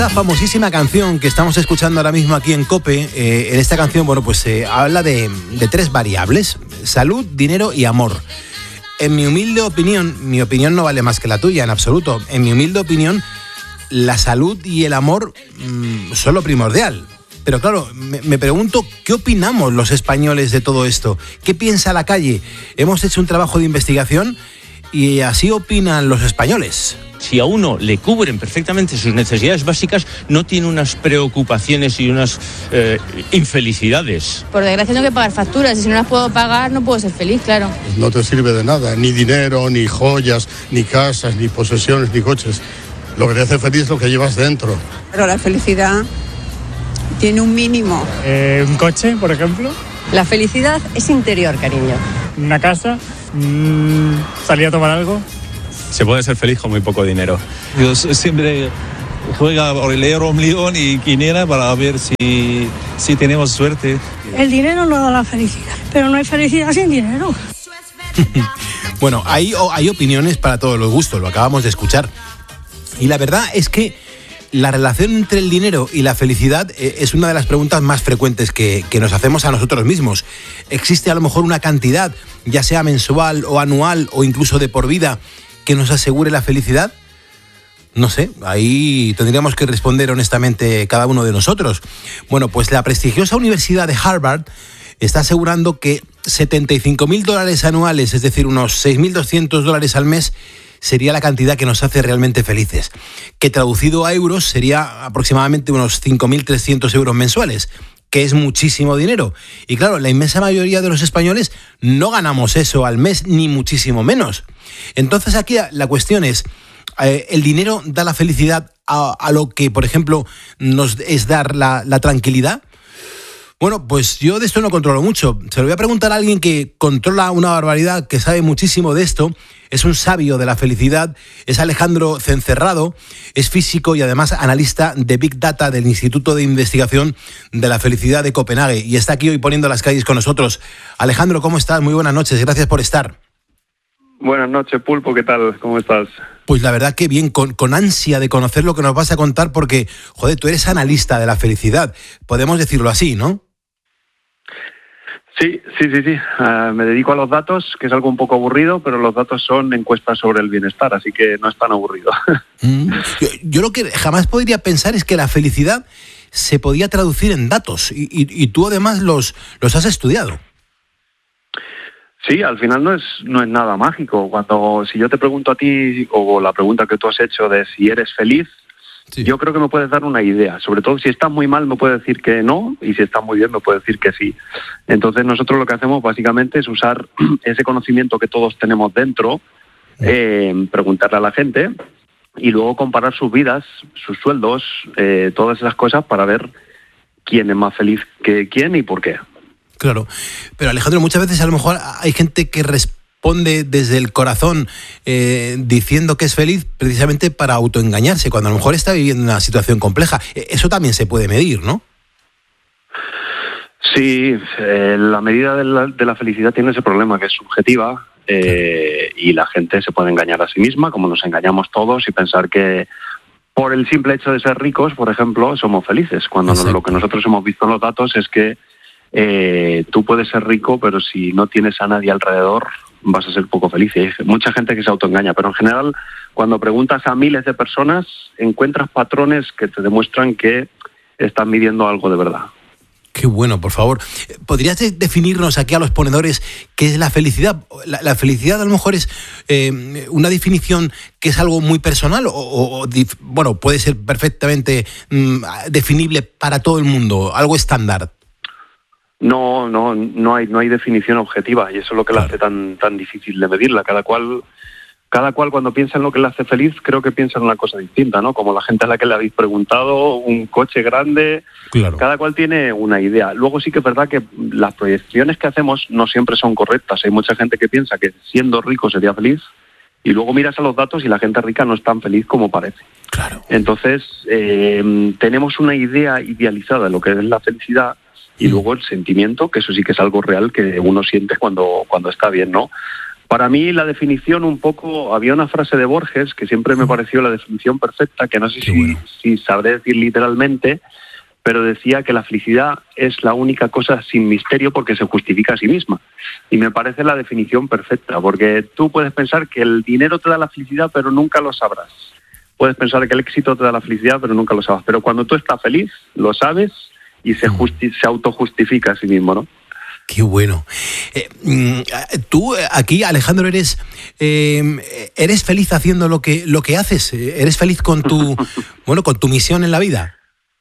La famosísima canción que estamos escuchando ahora mismo aquí en COPE, en esta canción, bueno, pues habla de tres variables: salud, dinero y amor. En mi humilde opinión, mi opinión no vale más que la tuya en absoluto, en mi humilde opinión, la salud y el amor son lo primordial. Pero claro, me pregunto, ¿qué opinamos los españoles de todo esto? ¿Qué piensa la calle? Hemos hecho un trabajo de investigación y así opinan los españoles. Si a uno le cubren perfectamente sus necesidades básicas, no tiene unas preocupaciones y unas infelicidades. Por desgracia tengo que pagar facturas y si no las puedo pagar no puedo ser feliz, claro. No te sirve de nada, ni dinero, ni joyas, ni casas, ni posesiones, ni coches. Lo que te hace feliz es lo que llevas dentro. Pero la felicidad tiene un mínimo. ¿Un coche, por ejemplo? La felicidad es interior, cariño. ¿Una casa? ¿Salir a tomar algo? Se puede ser feliz con muy poco dinero. Yo siempre juego a leer un león y quiniela para ver si tenemos suerte. El dinero no da la felicidad, pero no hay felicidad sin dinero. Bueno, hay opiniones para todos los gustos, lo acabamos de escuchar. Y la verdad es que la relación entre el dinero y la felicidad es una de las preguntas más frecuentes que nos hacemos a nosotros mismos. ¿Existe a lo mejor una cantidad, ya sea mensual o anual o incluso de por vida, que nos asegure la felicidad? No sé, ahí tendríamos que responder honestamente cada uno de nosotros. Bueno, pues la prestigiosa Universidad de Harvard está asegurando que $75.000 anuales, es decir, unos $6.200 al mes, sería la cantidad que nos hace realmente felices, que traducido a euros sería aproximadamente unos 5.300 euros mensuales, que es muchísimo dinero. Y claro, la inmensa mayoría de los españoles no ganamos eso al mes, ni muchísimo menos. Entonces aquí la cuestión es, ¿el dinero da la felicidad a lo que, por ejemplo, nos es dar la tranquilidad? Bueno, pues yo de esto no controlo mucho. Se lo voy a preguntar a alguien que controla una barbaridad, que sabe muchísimo de esto. Es un sabio de la felicidad. Es Alejandro Cencerrado. Es físico y además analista de Big Data del Instituto de Investigación de la Felicidad de Copenhague. Y está aquí hoy poniendo las calles con nosotros. Alejandro, ¿cómo estás? Muy buenas noches. Gracias por estar. Buenas noches, Pulpo. ¿Qué tal? ¿Cómo estás? Pues la verdad que bien, con ansia de conocer lo que nos vas a contar porque, joder, tú eres analista de la felicidad. Podemos decirlo así, ¿no? Sí. Me dedico a los datos, que es algo un poco aburrido, pero los datos son encuestas sobre el bienestar, así que no es tan aburrido. Yo lo que jamás podría pensar es que la felicidad se podía traducir en datos, y tú además los has estudiado. Sí, al final no es nada mágico. Si yo te pregunto a ti, o la pregunta que tú has hecho de si eres feliz, sí, yo creo que me puedes dar una idea. Sobre todo si estás muy mal me puedes decir que no, y si estás muy bien me puedes decir que sí. Entonces nosotros lo que hacemos básicamente es usar ese conocimiento que todos tenemos dentro, preguntarle a la gente y luego comparar sus vidas, sus sueldos, todas esas cosas para ver quién es más feliz que quién y por qué. Claro, pero Alejandro, muchas veces a lo mejor hay gente que responde desde el corazón diciendo que es feliz precisamente para autoengañarse, cuando a lo mejor está viviendo una situación compleja. Eso también se puede medir, ¿no? Sí, la medida de la felicidad tiene ese problema que es subjetiva, y la gente se puede engañar a sí misma, como nos engañamos todos, y pensar que por el simple hecho de ser ricos, por ejemplo, somos felices, cuando lo que nosotros hemos visto en los datos es que tú puedes ser rico, pero si no tienes a nadie alrededor vas a ser poco feliz. Hay mucha gente que se autoengaña, pero en general cuando preguntas a miles de personas encuentras patrones que te demuestran que están midiendo algo de verdad. Qué bueno, por favor. ¿Podrías definirnos aquí a los ponedores qué es la felicidad? ¿La felicidad a lo mejor es una definición que es algo muy personal o puede ser perfectamente definible para todo el mundo, algo estándar? No hay definición objetiva, y eso es lo que la hace tan difícil de medirla. Cada cual cuando piensa en lo que le hace feliz, creo que piensa en una cosa distinta, ¿no? Como la gente a la que le habéis preguntado, un coche grande, claro. Cada cual tiene una idea. Luego sí que es verdad que las proyecciones que hacemos no siempre son correctas. Hay mucha gente que piensa que siendo rico sería feliz, y luego miras a los datos y la gente rica no es tan feliz como parece. Claro. Entonces, tenemos una idea idealizada de lo que es la felicidad, y luego el sentimiento, que eso sí que es algo real que uno siente cuando está bien, ¿no? Para mí la definición un poco, había una frase de Borges que siempre me pareció la definición perfecta, que no sé si sabré decir literalmente, pero decía que la felicidad es la única cosa sin misterio porque se justifica a sí misma. Y me parece la definición perfecta, porque tú puedes pensar que el dinero te da la felicidad, pero nunca lo sabrás. Puedes pensar que el éxito te da la felicidad, pero nunca lo sabes. Pero cuando tú estás feliz, lo sabes y se autojustifica a sí mismo, ¿no? Qué bueno. Tú aquí, Alejandro, eres feliz haciendo lo que haces. ¿Eres feliz con tu con tu misión en la vida?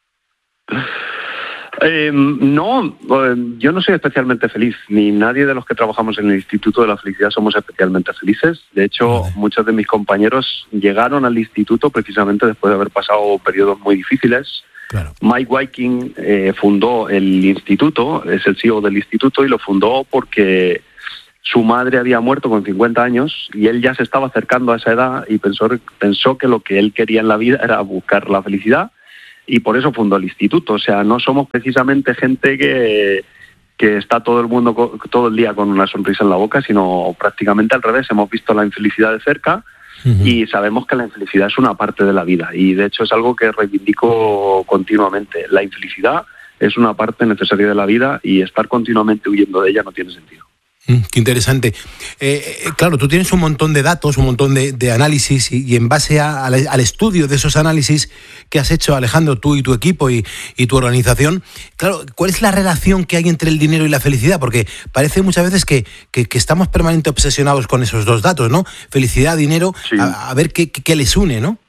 No, yo no soy especialmente feliz, ni nadie de los que trabajamos en el Instituto de la Felicidad somos especialmente felices. De hecho, muchos de mis compañeros llegaron al instituto precisamente después de haber pasado periodos muy difíciles. Claro. Mike Viking fundó el instituto, es el CEO del instituto, y lo fundó porque su madre había muerto con 50 años y él ya se estaba acercando a esa edad y pensó que lo que él quería en la vida era buscar la felicidad, y por eso fundó el instituto. O sea, no somos precisamente gente que está todo el día con una sonrisa en la boca, sino prácticamente al revés. Hemos visto la infelicidad de cerca. Y sabemos que la infelicidad es una parte de la vida, y de hecho es algo que reivindico continuamente. La infelicidad es una parte necesaria de la vida y estar continuamente huyendo de ella no tiene sentido. Qué interesante. Claro, tú tienes un montón de datos, un montón de análisis, y en base al estudio de esos análisis que has hecho, Alejandro, tú y tu equipo y tu organización, claro, ¿cuál es la relación que hay entre el dinero y la felicidad? Porque parece muchas veces que estamos permanentemente obsesionados con esos dos datos, ¿no? Felicidad, dinero, sí. A ver qué les une, ¿no?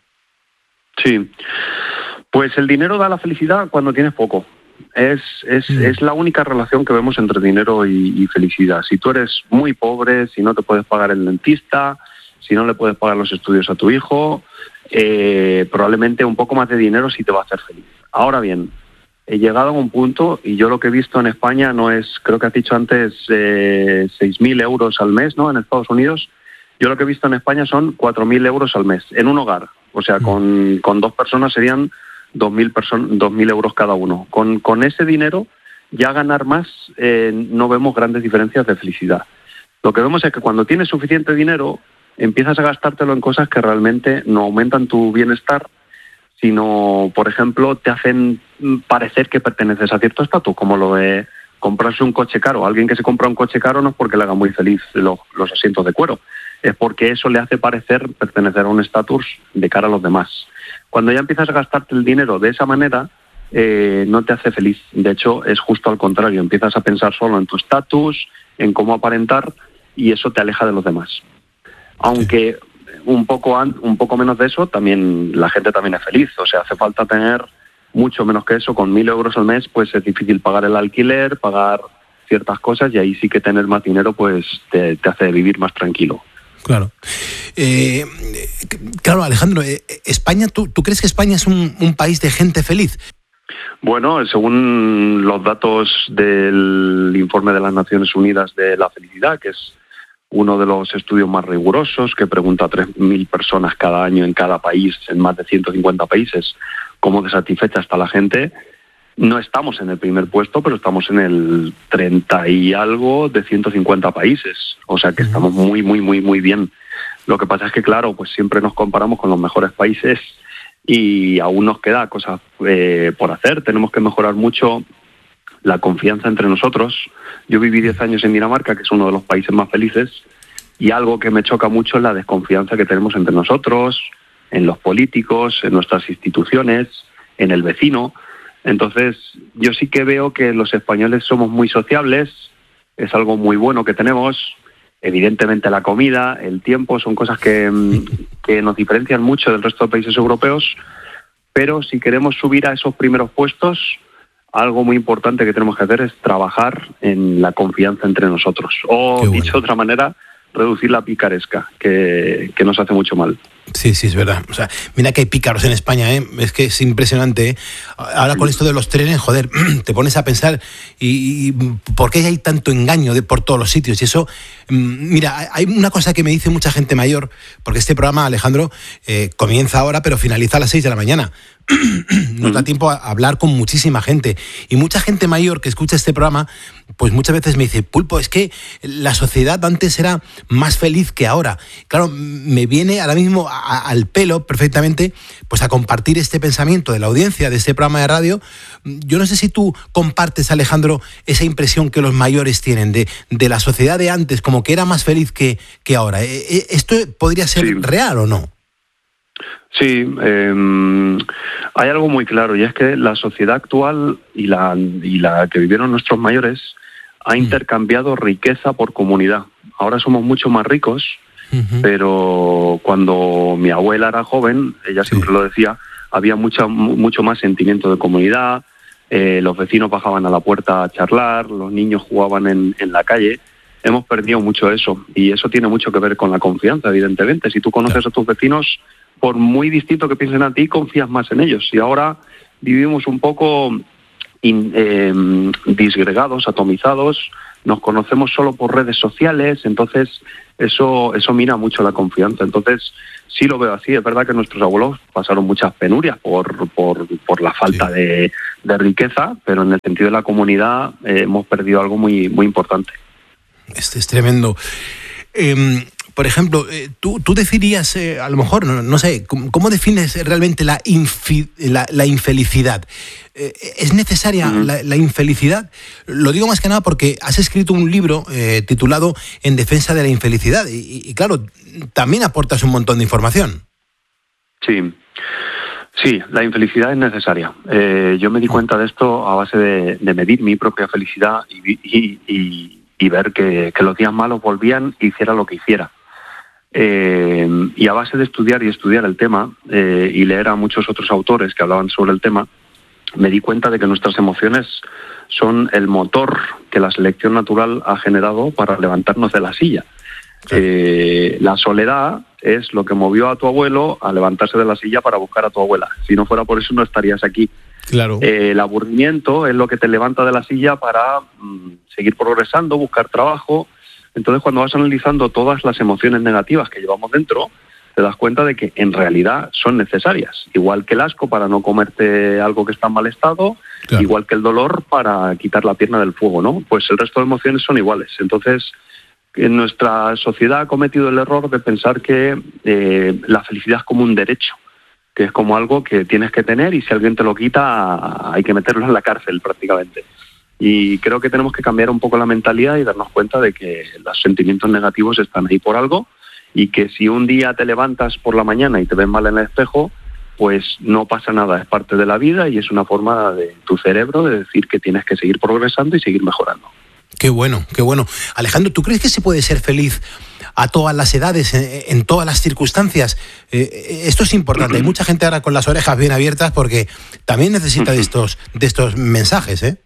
Sí, pues el dinero da la felicidad cuando tienes poco. Es la única relación que vemos entre dinero y felicidad. Si tú eres muy pobre, si no te puedes pagar el dentista, si no le puedes pagar los estudios a tu hijo, probablemente un poco más de dinero sí te va a hacer feliz. Ahora bien, he llegado a un punto, y yo lo que he visto en España no es, creo que has dicho antes, 6.000 euros al mes, ¿no? En Estados Unidos. Yo lo que he visto en España son 4.000 euros al mes, en un hogar. O sea, con dos personas serían 2.000 euros cada uno. Con ese dinero, ya ganar más, no vemos grandes diferencias de felicidad. Lo que vemos es que cuando tienes suficiente dinero, empiezas a gastártelo en cosas que realmente no aumentan tu bienestar, sino, por ejemplo, te hacen parecer que perteneces a cierto estatus, como lo de comprarse un coche caro. Alguien que se compra un coche caro no es porque le haga muy feliz los asientos de cuero, es porque eso le hace parecer pertenecer a un estatus de cara a los demás. Cuando ya empiezas a gastarte el dinero de esa manera, no te hace feliz. De hecho, es justo al contrario. Empiezas a pensar solo en tu estatus, en cómo aparentar, y eso te aleja de los demás. Aunque un poco menos de eso, también la gente también es feliz. O sea, hace falta tener mucho menos que eso. Con 1.000 euros al mes, pues es difícil pagar el alquiler, pagar ciertas cosas, y ahí sí que tener más dinero pues te hace vivir más tranquilo. Claro. Claro, Alejandro, España, ¿tú crees que España es un país de gente feliz? Bueno, según los datos del informe de las Naciones Unidas de la felicidad, que es uno de los estudios más rigurosos, que pregunta a 3.000 personas cada año en cada país, en más de 150 países, cómo de satisfecha está la gente, no estamos en el primer puesto, pero estamos en el 30 y algo de 150 países. O sea que estamos muy, muy, muy, muy bien. Lo que pasa es que, claro, pues siempre nos comparamos con los mejores países y aún nos queda cosas por hacer. Tenemos que mejorar mucho la confianza entre nosotros. Yo viví 10 años en Dinamarca, que es uno de los países más felices, y algo que me choca mucho es la desconfianza que tenemos entre nosotros, en los políticos, en nuestras instituciones, en el vecino. Entonces, yo sí que veo que los españoles somos muy sociables, es algo muy bueno que tenemos. Evidentemente la comida, el tiempo, son cosas que nos diferencian mucho del resto de países europeos, pero si queremos subir a esos primeros puestos, algo muy importante que tenemos que hacer es trabajar en la confianza entre nosotros. O, dicho de otra manera, reducir la picaresca, que nos hace mucho mal. Sí, es verdad. O sea, mira que hay pícaros en España, ¿eh? Es que es impresionante, ¿eh? Ahora con esto de los trenes, joder, te pones a pensar y ¿por qué hay tanto engaño por todos los sitios? Y eso, mira, hay una cosa que me dice mucha gente mayor, porque este programa, Alejandro, comienza ahora, pero finaliza a las 6 de la mañana. nos da tiempo a hablar con muchísima gente. Y mucha gente mayor que escucha este programa, pues muchas veces me dice, Pulpo, es que la sociedad antes era más feliz que ahora. Claro, me viene ahora mismo al pelo perfectamente pues a compartir este pensamiento de la audiencia de este programa de radio. Yo no sé si tú compartes, Alejandro, esa impresión que los mayores tienen de la sociedad de antes, como que era más feliz que ahora. ¿Esto podría ser real o no? Sí, hay algo muy claro, y es que la sociedad actual y la que vivieron nuestros mayores ha intercambiado riqueza por comunidad. Ahora somos mucho más ricos, pero cuando mi abuela era joven, ella siempre lo decía, había mucho más sentimiento de comunidad, los vecinos bajaban a la puerta a charlar, los niños jugaban en la calle. Hemos perdido mucho eso, y eso tiene mucho que ver con la confianza, evidentemente. Si tú conoces a tus vecinos, por muy distinto que piensen a ti, confías más en ellos. Y ahora vivimos un poco disgregados, atomizados, nos conocemos solo por redes sociales, entonces eso mina mucho la confianza. Entonces sí lo veo así. Es verdad que nuestros abuelos pasaron muchas penurias por la falta de riqueza, pero en el sentido de la comunidad hemos perdido algo muy, muy importante. Este es tremendo. Por ejemplo, tú definirías, a lo mejor, no sé, ¿cómo defines realmente la infelicidad? ¿Es necesaria la infelicidad? Lo digo más que nada porque has escrito un libro titulado En defensa de la infelicidad y claro, también aportas un montón de información. Sí, la infelicidad es necesaria. Yo me di cuenta de esto a base de medir mi propia felicidad y ver que los días malos volvían, hiciera lo que hiciera. Y a base de estudiar el tema y leer a muchos otros autores que hablaban sobre el tema, me di cuenta de que nuestras emociones son el motor que la selección natural ha generado para levantarnos de la silla. La soledad es lo que movió a tu abuelo a levantarse de la silla para buscar a tu abuela. Si no fuera por eso no estarías aquí. Claro. El aburrimiento es lo que te levanta de la silla para seguir progresando, buscar trabajo. Entonces, cuando vas analizando todas las emociones negativas que llevamos dentro, te das cuenta de que en realidad son necesarias. Igual que el asco para no comerte algo que está en mal estado, claro. Igual que el dolor para quitar la pierna del fuego, ¿no? Pues el resto de emociones son iguales. Entonces, en nuestra sociedad ha cometido el error de pensar que la felicidad es como un derecho, que es como algo que tienes que tener y si alguien te lo quita hay que meterlo en la cárcel prácticamente. Y creo que tenemos que cambiar un poco la mentalidad y darnos cuenta de que los sentimientos negativos están ahí por algo y que si un día te levantas por la mañana y te ves mal en el espejo, pues no pasa nada, es parte de la vida y es una forma de tu cerebro de decir que tienes que seguir progresando y seguir mejorando. Qué bueno, qué bueno. Alejandro, ¿tú crees que se puede ser feliz a todas las edades, en todas las circunstancias? Esto es importante. Hay mucha gente ahora con las orejas bien abiertas porque también necesita de estos mensajes, ¿eh?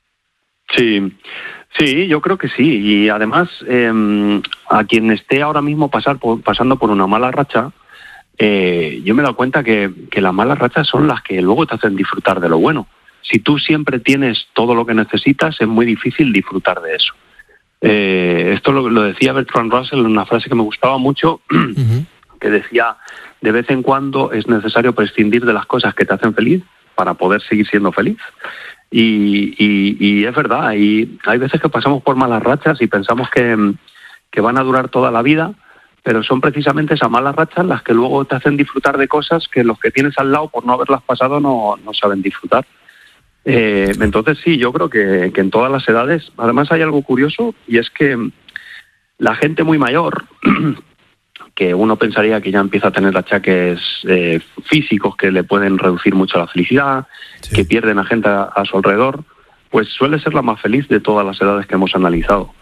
Sí, yo creo que sí. Y además, a quien esté ahora mismo pasando por una mala racha, yo me he dado cuenta que las malas rachas son las que luego te hacen disfrutar de lo bueno. Si tú siempre tienes todo lo que necesitas, es muy difícil disfrutar de eso. Esto lo decía Bertrand Russell en una frase que me gustaba mucho, que decía, de vez en cuando es necesario prescindir de las cosas que te hacen feliz para poder seguir siendo feliz. Y es verdad, hay veces que pasamos por malas rachas y pensamos que van a durar toda la vida, pero son precisamente esas malas rachas las que luego te hacen disfrutar de cosas que los que tienes al lado, por no haberlas pasado, no saben disfrutar. Entonces sí, yo creo que en todas las edades, además hay algo curioso, y es que la gente muy mayor, que uno pensaría que ya empieza a tener achaques físicos que le pueden reducir mucho la felicidad, sí, que pierden a gente a su alrededor, pues suele ser la más feliz de todas las edades que hemos analizado.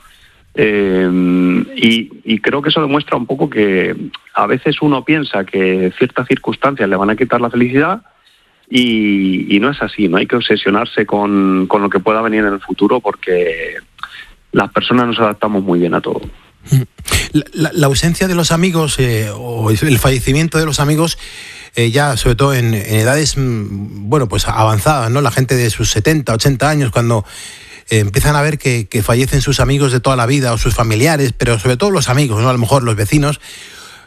Y creo que eso demuestra un poco que a veces uno piensa que ciertas circunstancias le van a quitar la felicidad y no es así. No hay que obsesionarse con lo que pueda venir en el futuro porque las personas nos adaptamos muy bien a todo. La ausencia de los amigos o el fallecimiento de los amigos ya sobre todo en edades bueno pues avanzadas, ¿no? La gente de sus 70, 80 años cuando empiezan a ver que fallecen sus amigos de toda la vida o sus familiares, pero sobre todo los amigos, ¿no? A lo mejor los vecinos,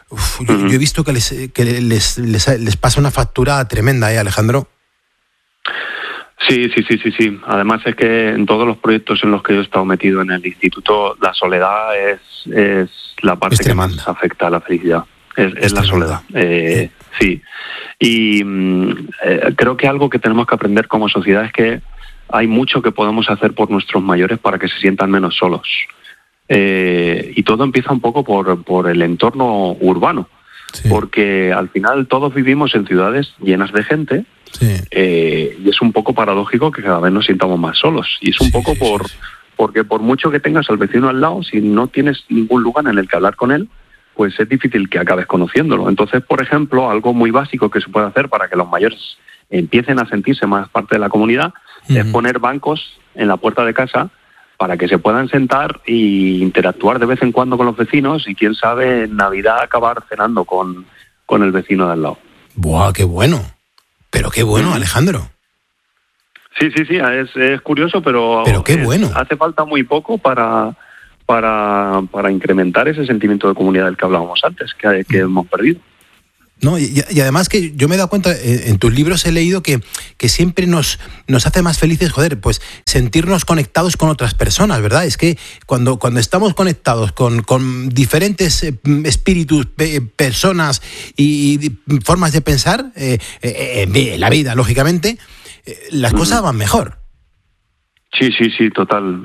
Yo he visto que les pasa una factura tremenda, Alejandro. Sí. Además es que en todos los proyectos en los que yo he estado metido en el instituto, la soledad es la parte que más afecta a la felicidad. Es la soledad. Sí. Y creo que algo que tenemos que aprender como sociedad es que hay mucho que podemos hacer por nuestros mayores para que se sientan menos solos. Y todo empieza un poco por el entorno urbano. Sí. Porque al final todos vivimos en ciudades llenas de gente. Sí. Y es un poco paradójico que cada vez nos sintamos más solos. Y es un poco porque por mucho que tengas al vecino al lado, si no tienes ningún lugar en el que hablar con él, pues es difícil que acabes conociéndolo. Entonces, por ejemplo, algo muy básico que se puede hacer para que los mayores empiecen a sentirse más parte de la comunidad es poner bancos en la puerta de casa para que se puedan sentar e interactuar de vez en cuando con los vecinos y, quién sabe, en Navidad acabar cenando con el vecino de al lado. ¡Buah, qué bueno! Pero qué bueno, Alejandro. Sí, es curioso, pero qué bueno. Hace falta muy poco para incrementar ese sentimiento de comunidad del que hablábamos antes, que hemos perdido. No, y además que yo me he dado cuenta, en tus libros he leído que siempre nos hace más felices, pues sentirnos conectados con otras personas, ¿verdad? Es que cuando estamos conectados con diferentes espíritus, personas y formas de pensar, en la vida, lógicamente, las cosas van mejor. Sí, total.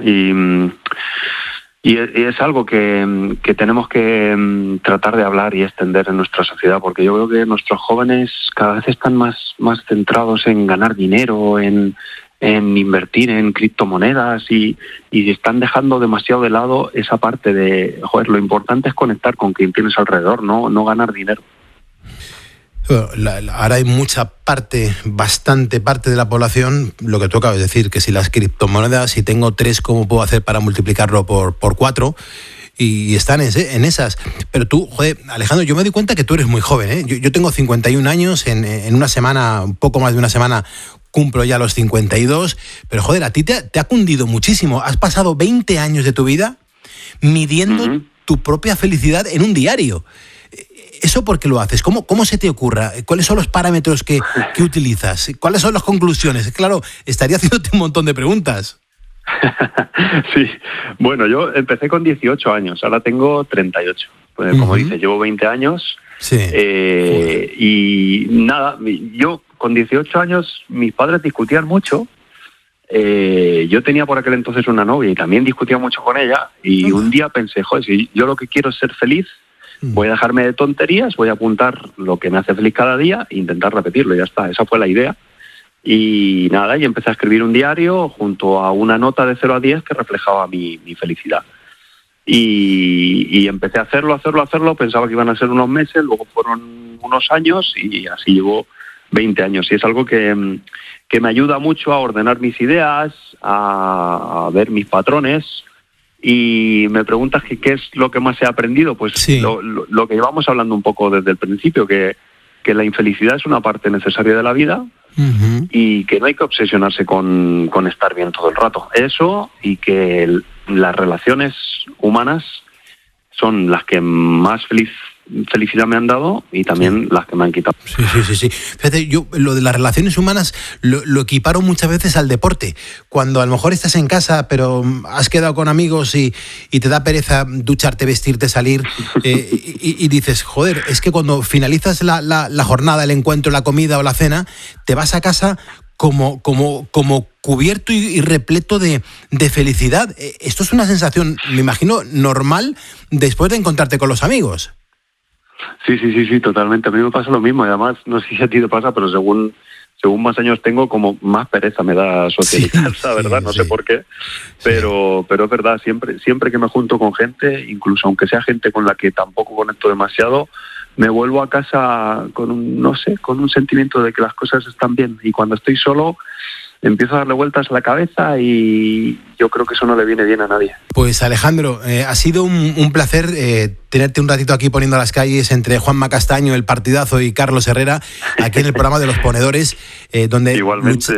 Y es algo que tenemos que tratar de hablar y extender en nuestra sociedad, porque yo creo que nuestros jóvenes cada vez están más centrados en ganar dinero, en invertir en criptomonedas y están dejando demasiado de lado esa parte de, lo importante es conectar con quien tienes alrededor, no ganar dinero. Ahora hay bastante parte de la población, lo que tú acabas de decir, que si las criptomonedas, si tengo 3, ¿cómo puedo hacer para multiplicarlo por 4? Y están en esas. Pero tú, Alejandro, yo me doy cuenta que tú eres muy joven, ¿eh? Yo tengo 51 años, en una semana, un poco más de una semana, cumplo ya los 52, pero a ti te ha cundido muchísimo. Has pasado 20 años de tu vida midiendo tu propia felicidad en un diario. ¿Eso por qué lo haces? ¿Cómo se te ocurra? ¿Cuáles son los parámetros que utilizas? ¿Cuáles son las conclusiones? Claro, estaría haciéndote un montón de preguntas. Sí, bueno, yo empecé con 18 años, ahora tengo 38. Pues, como dices, llevo 20 años. Sí. Y nada, yo con 18 años, mis padres discutían mucho. Yo tenía por aquel entonces una novia y también discutía mucho con ella. Y un día pensé, si yo lo que quiero es ser feliz, voy a dejarme de tonterías, voy a apuntar lo que me hace feliz cada día e intentar repetirlo, ya está, esa fue la idea. Y nada, y empecé a escribir un diario junto a una nota de 0 a 10 que reflejaba mi felicidad. Y empecé a hacerlo, pensaba que iban a ser unos meses, luego fueron unos años y así llevo 20 años. Y es algo que me ayuda mucho a ordenar mis ideas, a ver mis patrones. Y me preguntas qué es lo que más he aprendido, pues sí. Lo que llevamos hablando un poco desde el principio, que la infelicidad es una parte necesaria de la vida y que no hay que obsesionarse con estar bien todo el rato. Eso, y que las relaciones humanas son las que más felicidad me han dado y también las que me han quitado. Sí. Fíjate, yo lo de las relaciones humanas lo equiparo muchas veces al deporte. Cuando a lo mejor estás en casa, pero has quedado con amigos y te da pereza ducharte, vestirte, salir, y dices, es que cuando finalizas la jornada, el encuentro, la comida o la cena, te vas a casa como cubierto y repleto de felicidad. Esto es una sensación, me imagino, normal después de encontrarte con los amigos. Sí, totalmente. A mí me pasa lo mismo y además, no sé si a ti te pasa, pero según más años tengo, como más pereza me da socializar, la verdad, no sé por qué, pero es verdad, siempre que me junto con gente, incluso aunque sea gente con la que tampoco conecto demasiado, me vuelvo a casa con un sentimiento de que las cosas están bien, y cuando estoy solo empiezo a darle vueltas a la cabeza y yo creo que eso no le viene bien a nadie. Pues Alejandro, ha sido un placer tenerte un ratito aquí poniendo las calles entre Juanma Castaño, el partidazo, y Carlos Herrera, aquí en el programa de Los Ponedores, donde igualmente.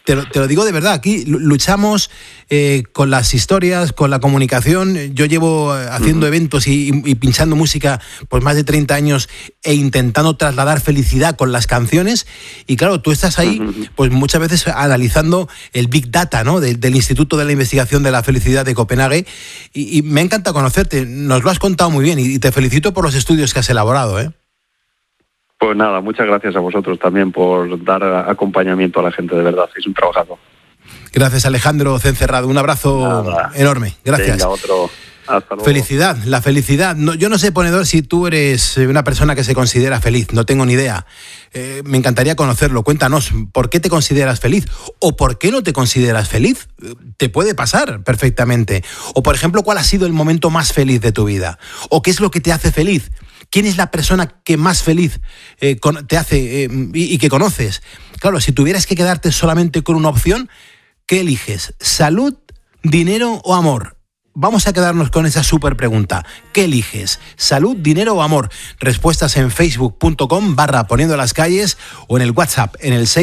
te lo digo de verdad, aquí luchamos con las historias, con la comunicación. Yo llevo haciendo eventos y pinchando música por más de 30 años e intentando trasladar felicidad con las canciones. Y claro, tú estás ahí pues muchas veces analizando el Big Data, ¿no? del Instituto de la Investigación de la Felicidad de Copenhague. Y me encanta conocerte, nos lo has contado muy bien y te felicito por los estudios que has elaborado, ¿eh? Pues nada, muchas gracias a vosotros también por dar acompañamiento a la gente, de verdad, es un trabajazo. Gracias, Alejandro Cencerrado, un abrazo enorme, gracias. Venga, otro. Hasta luego. Felicidad, la felicidad. No, yo no sé, Ponedor, si tú eres una persona que se considera feliz, no tengo ni idea. Me encantaría conocerlo. Cuéntanos, ¿por qué te consideras feliz? ¿O por qué no te consideras feliz? Te puede pasar perfectamente. O, por ejemplo, ¿cuál ha sido el momento más feliz de tu vida? ¿O qué es lo que te hace feliz? ¿Quién es la persona que más feliz te hace y que conoces? Claro, si tuvieras que quedarte solamente con una opción, ¿qué eliges? ¿Salud, dinero o amor? Vamos a quedarnos con esa súper pregunta. ¿Qué eliges? ¿Salud, dinero o amor? Respuestas en facebook.com/Poniendo las Calles o en el WhatsApp en el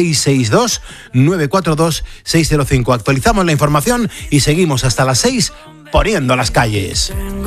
662-942-605. Actualizamos la información y seguimos hasta las 6 Poniendo las Calles.